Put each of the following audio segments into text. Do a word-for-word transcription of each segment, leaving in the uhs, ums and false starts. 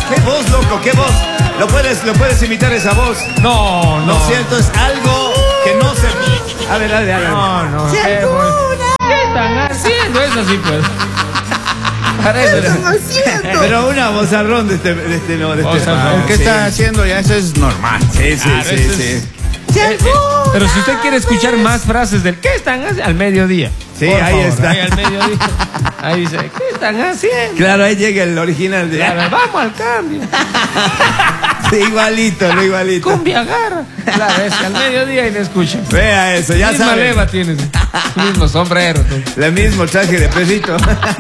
qué voz, loco, qué voz. ¿Lo puedes, lo puedes imitar esa voz? No, no. Lo siento, es algo que no se... A ver, dale, dale. No, no. Si ¿Qué, alguna ¿Qué están haciendo? Eso sí, pues. Parece. están haciendo. Pero una vozarrón de este... De este, no, de este Vozarrón. ah, ¿Qué sí. está haciendo ya? Eso es normal. Sí, sí, Claro, sí, eso sí. es- Si Eh, eh, alguna pero si usted quiere escuchar más frases del ¿qué están haciendo? Al mediodía. Sí, Por ahí favor, está. Ahí al mediodía. Ahí dice, ¿qué están haciendo? Claro, ahí llega el original de... Claro, vamos al cambio. Sí, igualito, lo igualito. Cumbia agarra. Claro, es que al mediodía y le escuchan. Vea eso, ya Misma sabes. leva tienes. Mismo sombrero. tú. El mismo traje de perrito.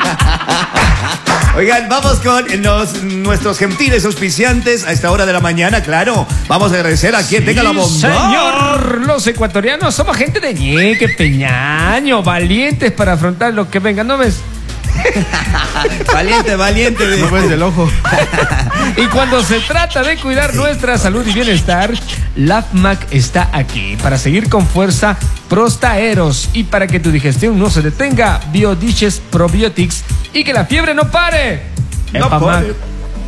Oigan, vamos con los, nuestros gentiles auspiciantes a esta hora de la mañana, claro. Vamos a agradecer a quien tenga la bondad. Señor, los ecuatorianos somos gente de ñeque, peñaño, valientes para afrontar lo que venga, ¿no ves? Valiente, valiente. De... No ves del ojo. Y cuando se trata de cuidar nuestra salud y bienestar, LabMac está aquí para seguir con fuerza Prostaeros y para que tu digestión no se detenga, Biodiches Probiotics y que la fiebre no pare. No Epa, pare. Mac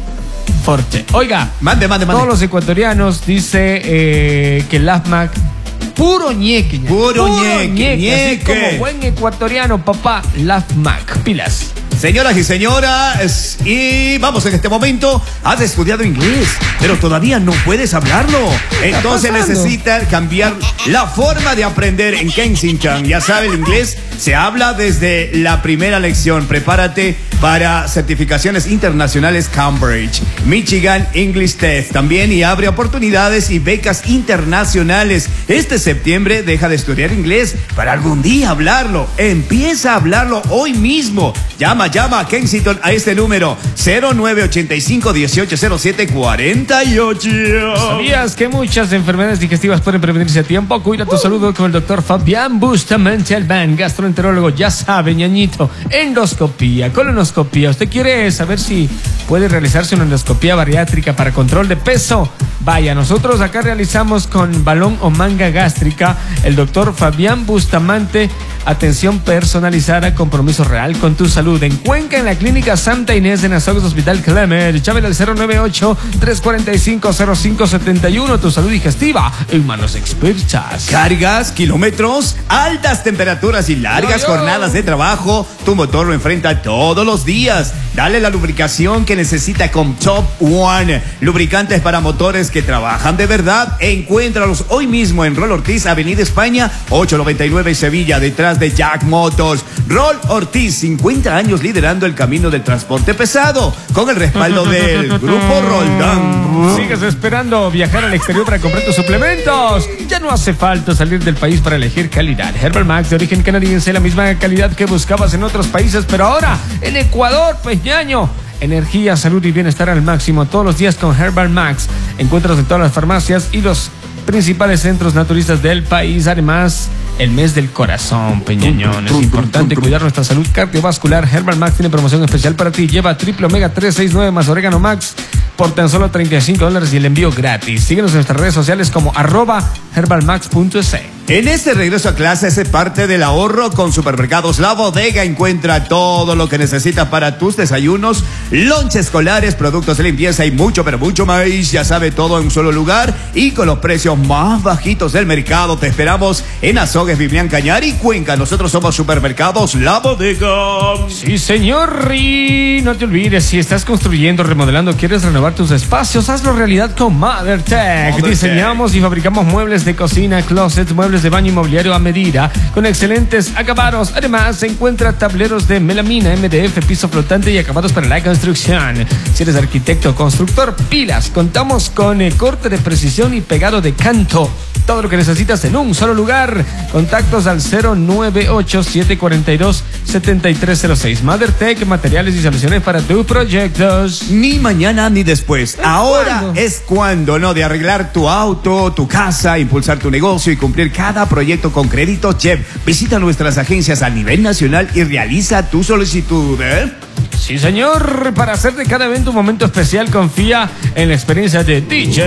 Forte. Oiga, Mande, mande, mande. todos los ecuatorianos dice eh, que LabMac puro ñeque, ña. Puro ñeque, así ñeque. como buen ecuatoriano, papá, LabMac. Pilas. Señoras y señoras, y vamos en este momento, has estudiado inglés, pero todavía no puedes hablarlo. Entonces pasando? necesitas cambiar la forma de aprender en Kensington. Ya sabe, el inglés se habla desde la primera lección. Prepárate para certificaciones internacionales Cambridge, Michigan English Test también, y abre oportunidades y becas internacionales. Este septiembre deja de estudiar inglés para algún día hablarlo. Empieza a hablarlo hoy mismo. Llama, llama a Kensington a este número cero nueve ochenta y cinco dieciocho cero siete cuarenta y ocho. ¿Sabías que muchas enfermedades digestivas pueden prevenirse a tiempo? Cuida tu salud con el doctor Fabián Bustamante Albán, gastroenterólogo. Ya sabe, ñañito, endoscopía, colonoscopía. ¿Usted quiere saber si puede realizarse una endoscopía bariátrica para control de peso? Vaya, nosotros acá realizamos con balón o manga gástrica. El doctor Fabián Bustamante, atención personalizada, compromiso real con tu salud. En Cuenca, en la clínica Santa Inés de Nazaret Hospital Clemer. Llámale al cero nueve ocho, tres cuatro cinco, cero cinco siete uno. Tu salud digestiva en manos expertas. Cargas, kilómetros, altas temperaturas y largas Yo, yo. jornadas de trabajo. Tu motor lo enfrenta todos los días. Dale la lubricación que necesita con Top One. Lubricantes para motores que trabajan de verdad. Encuéntralos hoy mismo en Rol Ortiz, Avenida España, ochocientos noventa y nueve Sevilla, detrás de Jack Motors. Rol Ortiz, cincuenta años liderando el camino del transporte pesado, con el respaldo del Grupo Roldán. ¿Sigues esperando viajar al exterior para comprar tus suplementos? Ya no hace falta salir del país para elegir calidad. Herbal Max, de origen canadiense, la misma calidad que buscabas en otros países, pero ahora en Ecuador, pues ñaño. Energía, salud y bienestar al máximo todos los días con Herbal Max. Encuentros en todas las farmacias y los principales centros naturistas del país. Además, el mes del corazón, peñañón. Es importante cuidar nuestra salud cardiovascular. Herbal Max tiene promoción especial para ti. Lleva triple omega tres sesenta y nueve más orégano max por tan solo treinta y cinco dólares y el envío gratis. Síguenos en nuestras redes sociales como arroba herbalmax punto es. En este regreso a clases, es parte del ahorro con Supermercados La Bodega. Encuentra todo lo que necesitas para tus desayunos, lunch escolares, productos de limpieza y mucho, pero mucho más. Ya sabe, todo en un solo lugar y con los precios más bajitos del mercado. Te esperamos en Azogues, Biblián, Cañar y Cuenca. Nosotros somos Supermercados La Bodega. Sí, señor. Y no te olvides, si estás construyendo, remodelando, quieres renovar tus espacios, hazlo realidad con MotherTech. Mother Diseñamos Tech. y fabricamos muebles de cocina, closets, muebles de baño y mobiliario a medida, con excelentes acabados. Además, se encuentra tableros de melamina, M D F, piso flotante y acabados para la construcción. Si eres arquitecto o constructor, pilas. Contamos con eh, corte de precisión y pegado de canto. Todo lo que necesitas en un solo lugar. Contactos al cero nueve ocho, siete cuatro dos, siete tres cero seis. MotherTech, materiales y soluciones para tus proyectos. Ni mañana ni después. Ahora cuándo? es cuando, ¿no? De arreglar tu auto, tu casa, impulsar tu negocio y cumplir cada proyecto con crédito Chep. Visita nuestras agencias a nivel nacional y realiza tu solicitud, ¿eh? Sí, señor. Para hacer de cada evento un momento especial, confía en la experiencia de D J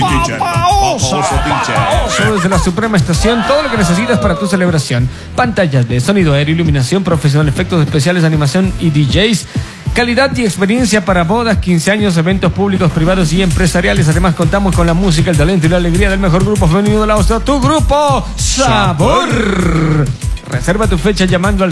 Papaoso. Papaoso, desde la Suprema Estación, todo lo que necesitas para tu celebración. Pantallas de sonido, aéreo, iluminación profesional, efectos especiales, animación y D Js Calidad y experiencia para bodas, quince años, eventos públicos, privados y empresariales. Además, contamos con la música, el talento y la alegría del mejor grupo femenino de la Austria, tu grupo Sabor. Reserva tu fecha llamando al